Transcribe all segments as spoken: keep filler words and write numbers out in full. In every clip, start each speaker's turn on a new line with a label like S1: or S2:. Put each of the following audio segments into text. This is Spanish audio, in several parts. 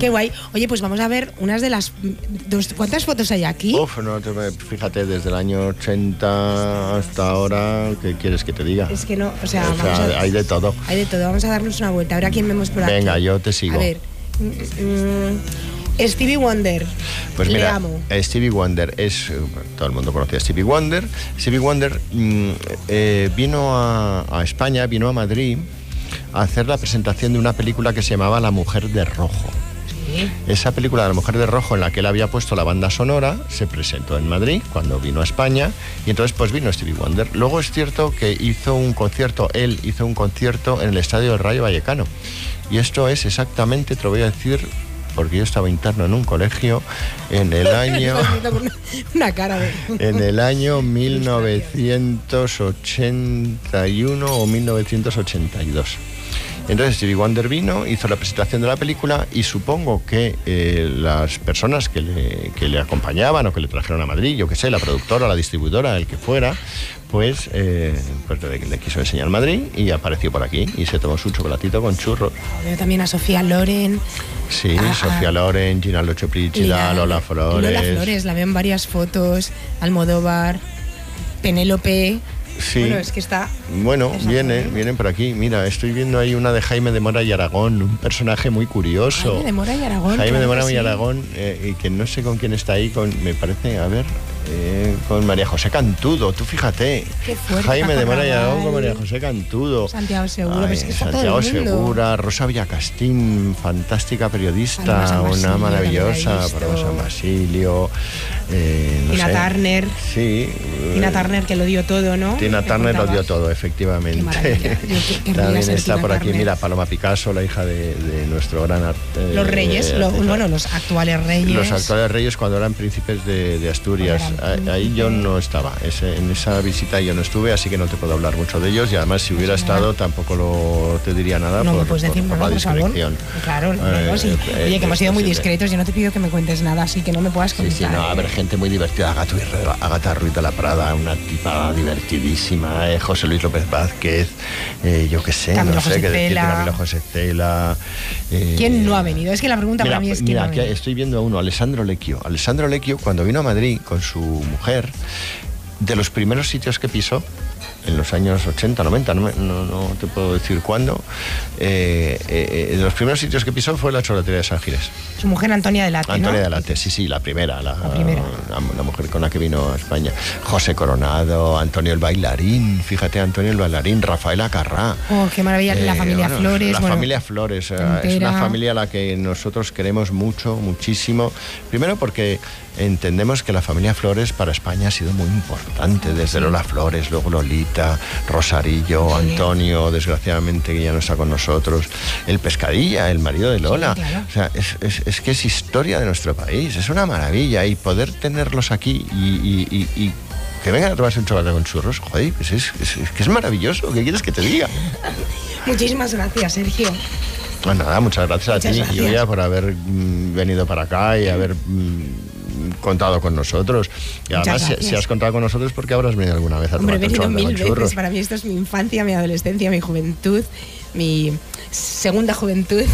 S1: Qué guay. Oye, pues vamos a ver unas de las... Dos, ¿cuántas fotos hay aquí?
S2: Uf, no, fíjate, desde el año ochenta hasta ahora, ¿qué quieres que te diga?
S1: Es que no, o sea,
S2: o sea
S1: vamos a,
S2: hay de todo.
S1: Hay de todo, vamos a darnos una vuelta. Ahora, ¿quién vemos por aquí?
S2: Venga, yo te sigo.
S1: A ver, mm, Stevie Wonder.
S2: Pues mira,
S1: Le amo.
S2: Stevie Wonder es... Todo el mundo conoce a Stevie Wonder. Stevie Wonder mm, eh, vino a, a España, vino a Madrid a hacer la presentación de una película que se llamaba La Mujer de Rojo.
S1: Sí.
S2: Esa película de La Mujer de Rojo, en la que él había puesto la banda sonora, se presentó en Madrid cuando vino a España, y entonces pues vino Stevie Wonder. Luego es cierto que hizo un concierto, él hizo un concierto en el estadio del Rayo Vallecano, y esto es exactamente, te lo voy a decir, porque yo estaba interno en un colegio en el año
S1: una cara de...
S2: en el año mil novecientos ochenta y uno o mil novecientos ochenta y dos. Entonces Stevie Wonder vino, hizo la presentación de la película, y supongo que eh, las personas que le, que le acompañaban o que le trajeron a Madrid, yo qué sé, la productora, la distribuidora, el que fuera, pues, eh, pues le, le quiso enseñar Madrid y apareció por aquí y se tomó su chocolatito con churros.
S1: Veo también a Sofía Loren.
S2: Sí,
S1: a,
S2: Sofía
S1: a,
S2: Loren, Gina Locho Príchila, Lola Flores.
S1: Lola Flores, la veo en varias fotos, Almodóvar, Penélope.
S2: Sí.
S1: Bueno, es que está...
S2: Bueno, viene, vienen por aquí. Mira, estoy viendo ahí una de Jaime de Mora y Aragón, un personaje muy curioso.
S1: Jaime de Mora y Aragón.
S2: Jaime
S1: claro
S2: de Mora y
S1: sí.
S2: Aragón, eh, y que no sé con quién está ahí, con, me parece, a ver, eh, con María José Cantudo, tú fíjate.
S1: Qué fuerte,
S2: Jaime
S1: Paco
S2: de Mora y Aragón con
S1: Raval.
S2: María José Cantudo.
S1: Santiago Segura,
S2: Ay,
S1: pues es que está
S2: Santiago
S1: todo el mundo.
S2: Segura, Rosa Villacastín, fantástica periodista,
S1: Paloma San Basilio,
S2: una maravillosa,
S1: también la he
S2: Paloma
S1: visto.
S2: San Basilio. Eh, no
S1: Tina
S2: sé.
S1: Turner.
S2: Sí.
S1: Tina Turner, que lo dio todo, ¿no?
S2: Tina
S1: Me
S2: Turner lo
S1: contabas.
S2: dio todo, efectivamente.
S1: Qué maravilla. Yo, qué- qué
S2: También
S1: ría ser
S2: está
S1: Tina
S2: por aquí,
S1: Turner.
S2: mira, Paloma Picasso, la hija de, de nuestro gran arte.
S1: Los reyes,
S2: eh,
S1: lo-
S2: artista.
S1: bueno, los actuales reyes.
S2: Los actuales reyes cuando eran príncipes de, de Asturias.
S1: Cuando eran
S2: Ahí, ahí yo
S1: príncipes.
S2: no estaba. Ese, en esa visita yo no estuve, así que no te puedo hablar mucho de ellos. Y además, si hubiera
S1: Pues nada.
S2: estado, tampoco lo, te diría nada
S1: No
S2: por,
S1: me puedes decir
S2: por- por
S1: nada,
S2: la
S1: por favor.
S2: discreción.
S1: Claro, no, no, sí.
S2: Eh,
S1: Oye, que hemos
S2: es
S1: sido muy
S2: posible.
S1: discretos. Yo no te pido que me cuentes nada, así que no me puedas
S2: Sí,
S1: contar.
S2: sí, no, va a haber
S1: ¿eh?
S2: gente muy divertida. Agatha, Agatha Ruiz de la Prada, una tipa divertidísima. eh, José Luis López Vázquez, eh, yo qué sé,
S1: Camilo
S2: no sé
S1: José
S2: qué decir.
S1: Cela.
S2: Camilo José Cela. eh,
S1: ¿Quién no ha venido? Es que la pregunta
S2: Mira,
S1: para mí es
S2: mira,
S1: quién no ha
S2: aquí
S1: venido.
S2: estoy viendo a uno, Alessandro Lecchio. Alessandro Lecchio, cuando vino a Madrid con su mujer, de los primeros sitios que pisó, en los años ochenta, noventa, no, me- no, no te puedo decir cuándo, eh, eh, de los primeros sitios que pisó fue la chocolatería de San Ginés.
S1: Su mujer Antonia Delate, ¿no?
S2: Antonia Delate, sí, sí, la primera, la,
S1: La primera.
S2: la, la mujer con la que vino a España. José Coronado, Antonio el Bailarín, fíjate, Antonio el Bailarín, Rafael Acarrá.
S1: Oh, qué maravilla. La
S2: Eh,
S1: familia
S2: bueno,
S1: Flores.
S2: La
S1: bueno,
S2: familia Flores, eh, es
S1: entera.
S2: una familia a la que nosotros queremos mucho, muchísimo. Primero porque entendemos que la familia Flores para España ha sido muy importante, desde Lola Flores, luego Lolita, Rosarillo,
S1: Sí.
S2: Antonio, desgraciadamente que ya no está con nosotros, el Pescadilla, el marido de Lola.
S1: Sí, claro.
S2: O sea, es, es- es que es historia de nuestro país, es una maravilla, y poder tenerlos aquí y... y- y- y que vengan a tomarse un chocolate con churros, joder, pues es, es- es que es maravilloso, ¿qué quieres que te diga?
S1: Muchísimas gracias, Sergio.
S2: Pues nada, muchas gracias
S1: Muchas
S2: a ti,
S1: gracias.
S2: Lluvia, por haber mm, venido para acá y haber mm, contado con nosotros. Y
S1: Muchas
S2: además, si,
S1: gracias.
S2: si has contado con nosotros, porque habrás venido alguna vez a
S1: Hombre, he
S2: tomar un
S1: venido
S2: chocolate
S1: mil
S2: con churros.
S1: veces. Para mí esto es mi infancia, mi adolescencia, mi juventud, mi segunda juventud.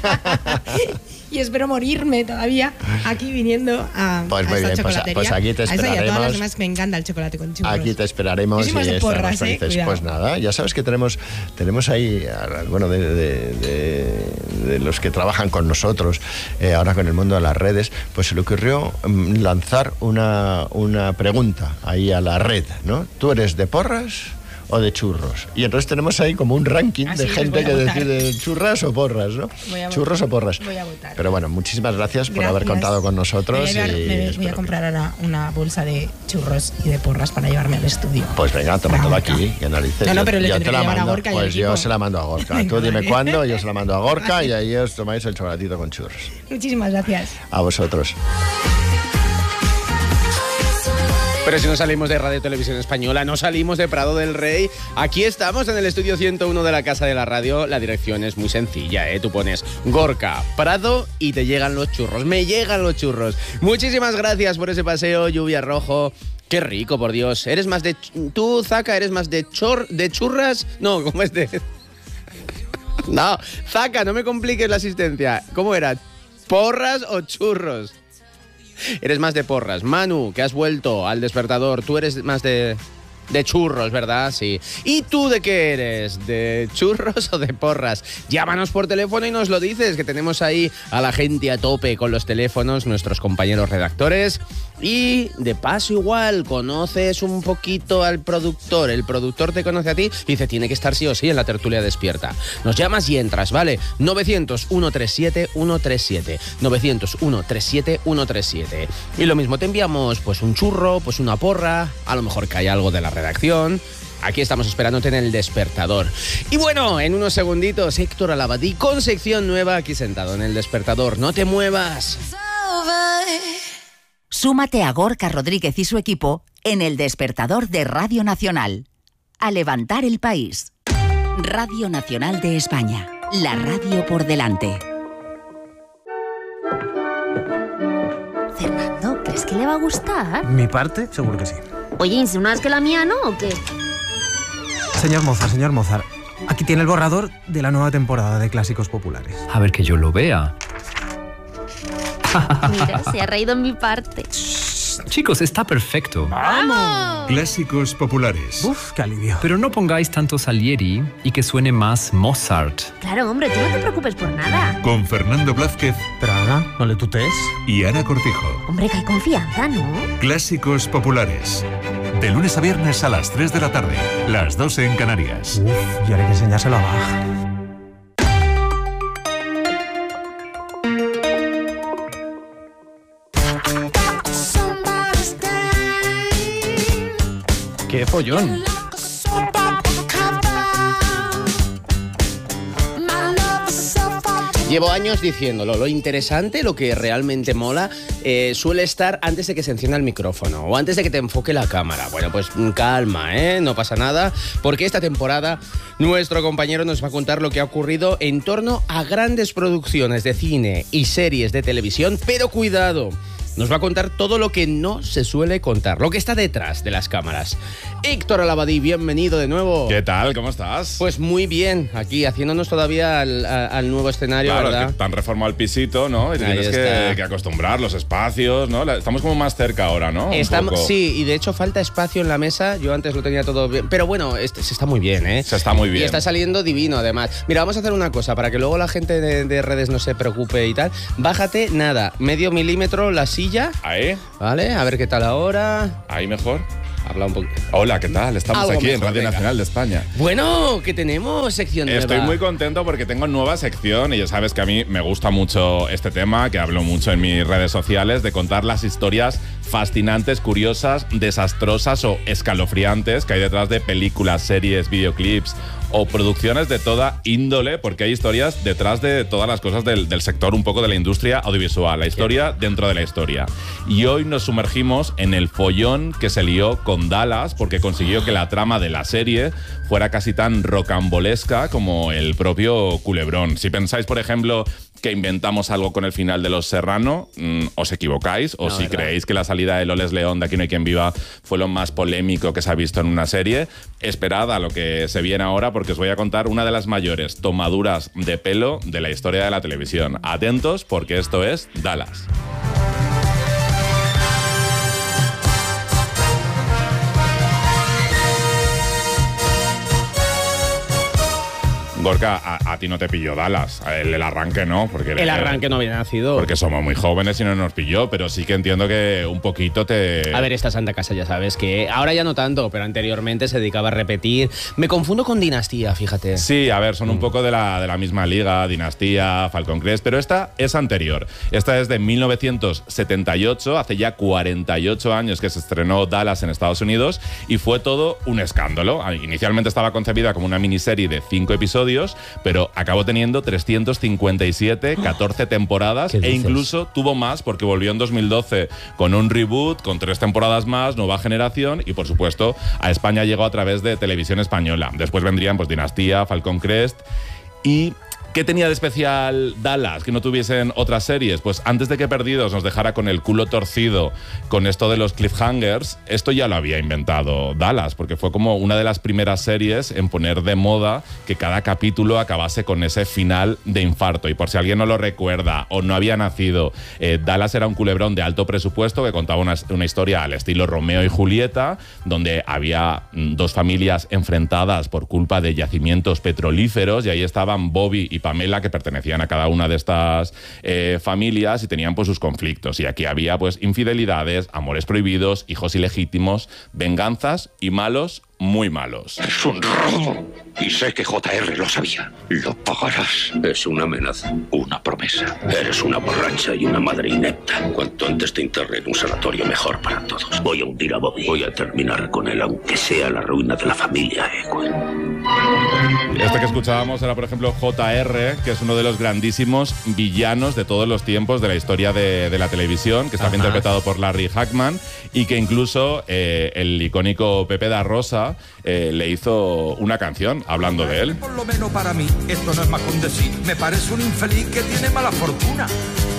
S1: Y espero morirme todavía aquí viniendo a,
S2: Pues
S1: a
S2: muy
S1: esta
S2: bien, pues-
S1: chocolatería.
S2: pues aquí te
S1: A esa y a todas
S2: esperaremos.
S1: las demás me encanta el chocolate con churros.
S2: Aquí te esperaremos
S1: Yo
S2: y
S1: soy más de
S2: estaremos
S1: porras, ¿eh?
S2: felices.
S1: Cuidado.
S2: Pues nada, ya sabes que tenemos, tenemos ahí, a- bueno, de, de- de- de los que trabajan con nosotros, eh, ahora con el mundo de las redes, pues se le ocurrió mm, lanzar una, una pregunta ahí a la red, ¿no? ¿Tú eres de porras o de churros? Y entonces tenemos ahí como un ranking
S1: Así
S2: de
S1: es,
S2: gente
S1: voy a
S2: que
S1: votar.
S2: decide churras o porras, ¿no?
S1: Voy a
S2: Churros
S1: votar.
S2: o porras.
S1: Voy a votar.
S2: Pero bueno, muchísimas gracias, por
S1: Gracias.
S2: haber contado con nosotros.
S1: Me voy a,
S2: y
S1: me voy a
S2: espero que-
S1: comprar ahora una bolsa de churros y de porras para llevarme al estudio.
S2: Pues venga, tómatelo
S1: Gorka.
S2: aquí, que narices.
S1: No, no,
S2: Yo-
S1: pero le
S2: yo
S1: tendré
S2: te
S1: que
S2: la
S1: llevar a
S2: mando.
S1: Gorka y al
S2: Pues yo
S1: equipo.
S2: se la mando a Gorka.
S1: Venga,
S2: Tú dime
S1: vale.
S2: cuándo, yo se la mando a Gorka
S1: Vale.
S2: y ahí os tomáis el chocolatito con churros.
S1: Muchísimas gracias.
S2: A vosotros.
S3: Pero si no salimos de Radio Televisión Española, no salimos de Prado del Rey. Aquí estamos en el estudio ciento uno de la Casa de la Radio. La dirección es muy sencilla, ¿eh? Tú pones Gorka, Prado y te llegan los churros. Me llegan los churros. Muchísimas gracias por ese paseo, Lluvia Rojo. Qué rico, por Dios. ¿Eres más de... ch- Tú, Zaka, eres más de chor... de churras? No, ¿cómo es de...? No, Zaka, no me compliques la asistencia. ¿Cómo era? ¿Porras o churros? Eres más de porras. Manu, que has vuelto al despertador, tú eres más de... De churros, ¿verdad? Sí. ¿Y tú de qué eres? ¿De churros o de porras? Llámanos por teléfono y nos lo dices, que tenemos ahí a la gente a tope con los teléfonos, nuestros compañeros redactores. Y de paso igual, conoces un poquito al productor. El productor te conoce a ti y dice, tiene que estar sí o sí en la tertulia despierta. Nos llamas y entras, ¿vale? novecientos, ciento treinta y siete, ciento treinta y siete. novecientos, ciento treinta y siete, ciento treinta y siete. Y lo mismo, te enviamos pues un churro, pues una porra, a lo mejor cae algo de la redacción. Aquí estamos esperándote en el despertador. Y bueno, en unos segunditos, Héctor Alabadí con sección nueva aquí sentado en el despertador. ¡No te muevas!
S4: Súmate a Gorka Rodríguez y su equipo en el despertador de Radio Nacional. A levantar el país. Radio Nacional de España. La radio por delante.
S5: Fernando, ¿crees que le va a gustar?
S6: Mi parte, seguro que sí.
S5: Oye, ¿insinúas que la mía no o qué?
S6: Señor Mozart, señor Mozart, aquí tiene el borrador de la nueva temporada de Clásicos Populares.
S7: A ver que yo lo vea.
S5: Mira, se ha reído en mi parte.
S7: Chicos, está perfecto.
S5: ¡Vamos!
S8: Clásicos Populares.
S6: Uf, qué alivio.
S7: Pero no pongáis tanto Salieri y que suene más Mozart.
S5: Claro, hombre, tú no te preocupes por nada.
S8: Con Fernando Blázquez
S6: Pero Ana, no le tutees.
S8: y Ana Cortijo.
S5: Hombre, que hay confianza, ¿no?
S8: Clásicos Populares. De lunes a viernes a las tres de la tarde. Las doce en Canarias.
S6: Uf, y ahora hay que enseñárselo a Bach.
S3: ¡Qué follón! Llevo años diciéndolo, lo interesante, lo que realmente mola, eh, suele estar antes de que se encienda el micrófono o antes de que te enfoque la cámara. Bueno, pues calma, ¿eh? No pasa nada, porque esta temporada nuestro compañero nos va a contar lo que ha ocurrido en torno a grandes producciones de cine y series de televisión, pero cuidado, nos va a contar todo lo que no se suele contar, lo que está detrás de las cámaras. Héctor Alabadí, bienvenido de nuevo.
S9: ¿Qué tal? ¿Cómo estás?
S3: Pues muy bien, aquí haciéndonos todavía al, a, al nuevo escenario,
S9: claro,
S3: ¿verdad?
S9: es que te han reformado el pisito, ¿no? Y te
S3: Ahí
S9: tienes
S3: está.
S9: que, que acostumbrar los espacios, ¿no? La- Estamos como más cerca ahora, ¿no? Un
S3: Estamos,
S9: poco.
S3: sí, y de hecho falta espacio en la mesa. Yo antes lo tenía todo bien. Pero bueno, este, se está muy bien, ¿eh?
S9: Se está muy bien.
S3: Y está saliendo divino, además. Mira, vamos a hacer una cosa para que luego la gente de, de redes no se preocupe y tal. Bájate, nada, medio milímetro la silla,
S9: Ahí,
S3: ¿vale? A ver qué tal ahora.
S9: ahí mejor.
S3: Habla un poquito.
S9: Hola, ¿qué tal? Estamos
S3: Algo
S9: aquí en
S3: mejor,
S9: Radio
S3: venga.
S9: Nacional de España.
S3: Bueno, que tenemos sección nueva.
S9: Estoy muy contento porque tengo nueva sección y ya sabes que a mí me gusta mucho este tema, que hablo mucho en mis redes sociales, de contar las historias fascinantes, curiosas, desastrosas o escalofriantes que hay detrás de películas, series, videoclips o producciones de toda índole, porque hay historias detrás de todas las cosas del, del sector un poco de la industria audiovisual, la historia dentro de la historia. Y hoy nos sumergimos en el follón que se lió con Dallas, porque consiguió que la trama de la serie fuera casi tan rocambolesca como el propio culebrón. Si pensáis, por ejemplo, que inventamos algo con el final de Los Serrano, mmm, os equivocáis, o
S3: No,
S9: si
S3: ¿verdad?
S9: creéis que la salida de Loles León de Aquí no hay quien viva fue lo más polémico que se ha visto en una serie, esperad a lo que se viene ahora, porque os voy a contar una de las mayores tomaduras de pelo de la historia de la televisión. Atentos, porque esto es Dallas. Gorka, a, a ti no te pilló Dallas, el, el arranque no, porque
S3: El arranque no había nacido.
S9: porque somos muy jóvenes y no nos pilló, pero sí que entiendo que un poquito te...
S3: A ver, esta Santa Casa ya sabes que ahora ya no tanto, pero anteriormente se dedicaba a repetir. Me confundo con Dinastía, fíjate.
S9: Sí, a ver, son un poco de la, de la misma liga, Dinastía, Falcon Crest, pero esta es anterior. Esta es de mil novecientos setenta y ocho, hace ya cuarenta y ocho años que se estrenó Dallas en Estados Unidos y fue todo un escándalo. Inicialmente estaba concebida como una miniserie de cinco episodios, pero acabó teniendo trescientos cincuenta y siete, catorce temporadas
S3: ¿Qué
S9: e
S3: dices?
S9: incluso tuvo más porque volvió en dos mil doce con un reboot, con tres temporadas más, nueva generación y por supuesto a España llegó a través de Televisión Española. Después vendrían pues Dinastía, Falcon Crest y ¿Qué tenía de especial Dallas que no tuviesen otras series? Pues antes de que Perdidos nos dejara con el culo torcido con esto de los cliffhangers, esto ya lo había inventado Dallas, porque fue como una de las primeras series en poner de moda que cada capítulo acabase con ese final de infarto. Y por si alguien no lo recuerda o no había nacido, eh, Dallas era un culebrón de alto presupuesto que contaba una, una historia al estilo Romeo y Julieta, donde había mm, dos familias enfrentadas por culpa de yacimientos petrolíferos, y ahí estaban Bobby y Pamela, que pertenecían a cada una de estas eh, familias y tenían pues sus conflictos. Y aquí había pues infidelidades, amores prohibidos, hijos ilegítimos, venganzas y malos muy malos.
S10: Es un robo. Y sé que J R lo sabía. Lo pagarás. Es una amenaza, una promesa. Eres una borracha y una madre inepta. Cuanto antes te internen en un sanatorio, mejor para todos. Voy a hundir a Bobby. Voy a terminar con él, aunque sea la ruina de la familia Ewen.
S9: Este que escuchábamos era, por ejemplo, J R, que es uno de los grandísimos villanos de todos los tiempos de la historia de, de la televisión, que estaba Ajá. interpretado por Larry Hagman, y que incluso eh, el icónico Pepe da Rosa eh, le hizo una canción hablando de él.
S11: Por lo menos para mí, esto no es más que un decir. Me parece un infeliz que tiene mala fortuna.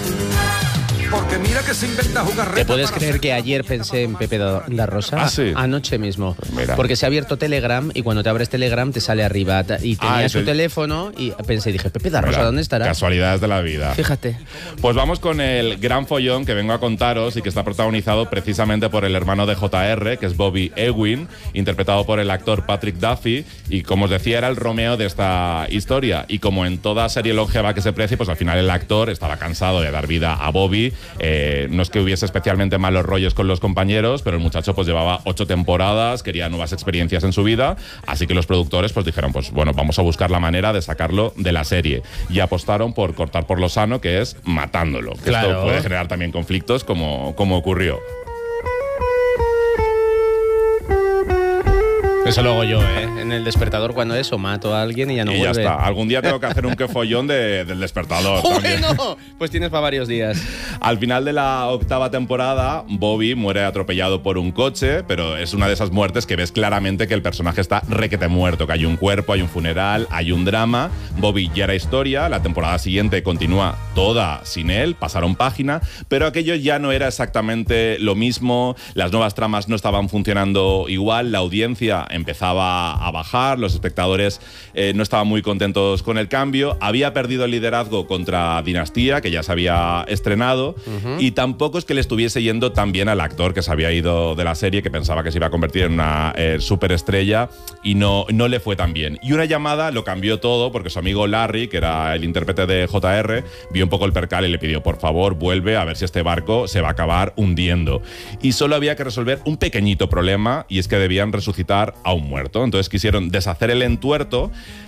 S11: Porque mira que se inventa jugar.
S3: ¿Te puedes creer que ayer pensé en Pepe da Rosa?
S9: ¿Ah, sí?
S3: Anoche mismo.
S9: Mira.
S3: Porque se ha abierto Telegram y cuando te abres Telegram te sale arriba. Y tenía
S9: ah,
S3: su
S9: el...
S3: teléfono y pensé, dije, Pepe da Rosa, Mira, ¿dónde estará?
S9: Casualidades de la vida.
S3: Fíjate.
S9: Pues vamos con el gran follón que vengo a contaros y que está protagonizado precisamente por el hermano de J R, que es Bobby Ewing, interpretado por el actor Patrick Duffy, y como os decía, era el Romeo de esta historia. Y como en toda serie longeva que se precie, pues al final el actor estaba cansado de dar vida a Bobby. Eh, No es que hubiese especialmente malos rollos con los compañeros, pero el muchacho pues llevaba ocho temporadas, quería nuevas experiencias en su vida, así que los productores pues dijeron, pues bueno, vamos a buscar la manera de sacarlo de la serie. Y apostaron por cortar por lo sano, que es matándolo. Que
S3: claro.
S9: Esto puede generar también conflictos, como, como ocurrió.
S3: Eso lo hago yo, ¿eh? En el despertador, cuando eso, mato a alguien y ya no
S9: y
S3: vuelve.
S9: Y ya está. Algún día tengo que hacer un que follón de, del despertador.
S3: ¡Bueno! Pues tienes para varios días.
S9: Al final de la octava temporada, Bobby muere atropellado por un coche, pero es una de esas muertes que ves claramente que el personaje está requete muerto, que hay un cuerpo, hay un funeral, hay un drama. Bobby ya era historia, la temporada siguiente continúa toda sin él, pasaron página, pero aquello ya no era exactamente lo mismo, las nuevas tramas no estaban funcionando igual, la audiencia empezaba a bajar, los espectadores eh, no estaban muy contentos con el cambio, había perdido el liderazgo contra Dinastía, que ya se había estrenado, uh-huh. y tampoco es que le estuviese yendo tan bien al actor que se había ido de la serie, que pensaba que se iba a convertir en una eh, superestrella, y no, no le fue tan bien. Y una llamada lo cambió todo, porque su amigo Larry, que era el intérprete de J R, vio un poco el percal y le pidió, por favor, vuelve a ver si este barco se va a acabar hundiendo. Y solo había que resolver un pequeñito problema, y es que debían resucitar a un muerto. Entonces quisieron deshacer el entuerto,